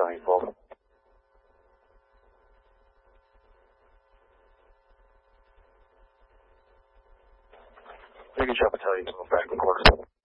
Battalion 12. Take a shot, Battalion 12, back in quarters.